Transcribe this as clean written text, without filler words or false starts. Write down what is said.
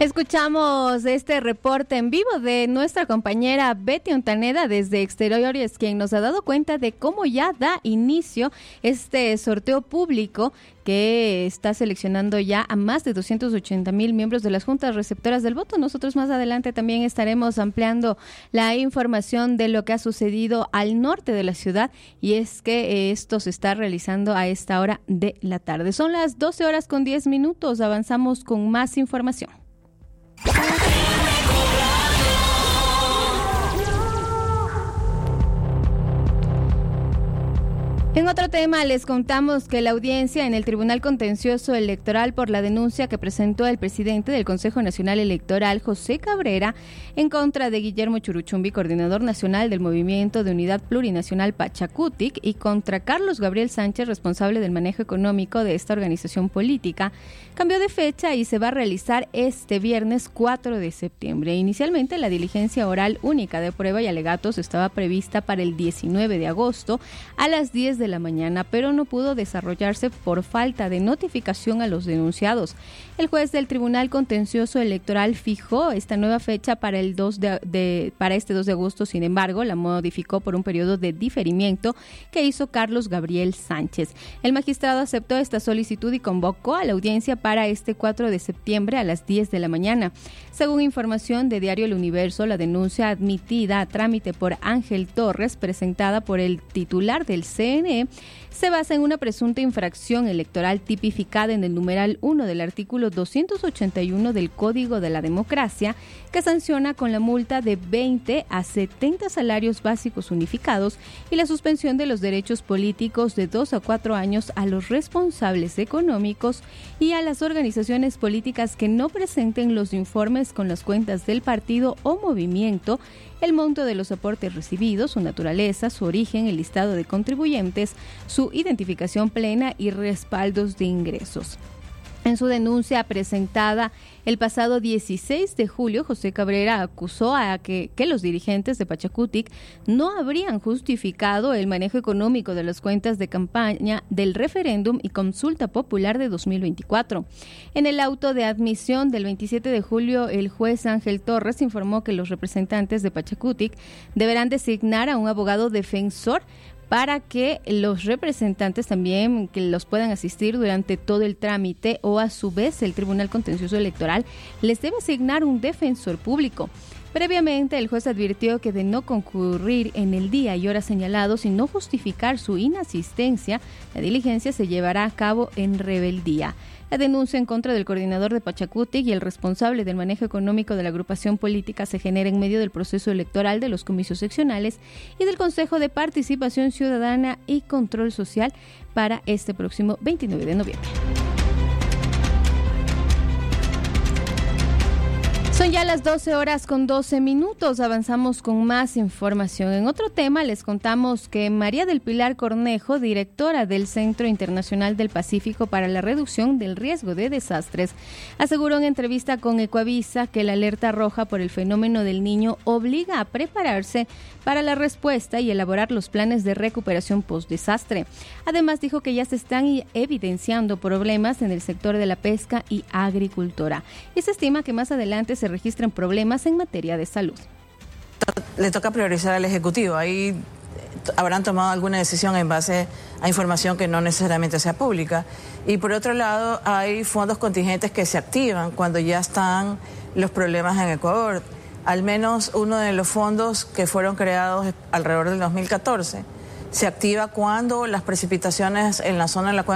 Escuchamos este reporte en vivo de nuestra compañera Betty Ontaneda desde Exteriores, quien nos ha dado cuenta de cómo ya da inicio este sorteo público que está seleccionando ya a más de 280,000 miembros de las juntas receptoras del voto. Nosotros más adelante también estaremos ampliando la información de lo que ha sucedido al norte de la ciudad, y es que esto se está realizando a esta hora de la tarde. Son las 12:10. Avanzamos con más información. En otro tema, les contamos que la audiencia en el Tribunal Contencioso Electoral por la denuncia que presentó el presidente del Consejo Nacional Electoral, José Cabrera, en contra de Guillermo Churuchumbi, coordinador nacional del Movimiento de Unidad Plurinacional Pachakutik, y contra Carlos Gabriel Sánchez, responsable del manejo económico de esta organización política, cambió de fecha y se va a realizar este viernes 4 de septiembre. Inicialmente, la diligencia oral única de prueba y alegatos estaba prevista para el 19 de agosto a las 10 de la mañana, pero no pudo desarrollarse por falta de notificación a los denunciados. El juez del Tribunal Contencioso Electoral fijó esta nueva fecha para este 2 de agosto. Sin embargo, la modificó por un periodo de diferimiento que hizo Carlos Gabriel Sánchez. El magistrado aceptó esta solicitud y convocó a la audiencia para este 4 de septiembre a las 10 de la mañana. Según información de Diario El Universo, la denuncia admitida a trámite por Ángel Torres, presentada por el titular del CNE, se basa en una presunta infracción electoral tipificada en el numeral 1 del artículo 281 del Código de la Democracia, que sanciona con la multa de 20 a 70 salarios básicos unificados y la suspensión de los derechos políticos de 2 a 4 años a los responsables económicos y a las organizaciones políticas que no presenten los informes con las cuentas del partido o movimiento, el monto de los aportes recibidos, su naturaleza, su origen, el listado de contribuyentes, su identificación plena y respaldos de ingresos. En su denuncia presentada el pasado 16 de julio, José Cabrera acusó a que los dirigentes de Pachakutik no habrían justificado el manejo económico de las cuentas de campaña del referéndum y consulta popular de 2024. En el auto de admisión del 27 de julio, el juez Ángel Torres informó que los representantes de Pachakutik deberán designar a un abogado defensor para que los representantes también que los puedan asistir durante todo el trámite, o a su vez el Tribunal Contencioso Electoral les debe asignar un defensor público. Previamente, el juez advirtió que de no concurrir en el día y hora señalados y no justificar su inasistencia, la diligencia se llevará a cabo en rebeldía. La denuncia en contra del coordinador de Pachakutik y el responsable del manejo económico de la agrupación política se genera en medio del proceso electoral de los comicios seccionales y del Consejo de Participación Ciudadana y Control Social para este próximo 29 de noviembre. Son ya las 12:12. Avanzamos con más información. En otro tema, les contamos que María del Pilar Cornejo, directora del Centro Internacional del Pacífico para la Reducción del Riesgo de Desastres, aseguró en entrevista con Ecuavisa que la alerta roja por el fenómeno del Niño obliga a prepararse para la respuesta y elaborar los planes de recuperación post-desastre. Además, dijo que ya se están evidenciando problemas en el sector de la pesca y agricultura, y se estima que más adelante se registren problemas en materia de salud. Le toca priorizar al Ejecutivo. Ahí habrán tomado alguna decisión en base a información que no necesariamente sea pública. Y por otro lado, hay fondos contingentes que se activan cuando ya están los problemas en Ecuador. Al menos uno de los fondos que fueron creados alrededor del 2014 se activa cuando las precipitaciones en la zona en la cual